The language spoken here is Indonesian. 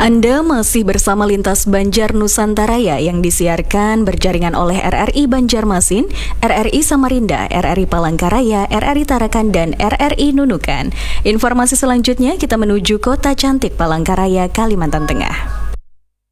Anda masih bersama Lintas Banjar Nusantaraya yang disiarkan berjaringan oleh RRI Banjarmasin, RRI Samarinda, RRI Palangkaraya, RRI Tarakan, dan RRI Nunukan. Informasi selanjutnya kita menuju Kota Cantik Palangkaraya, Kalimantan Tengah.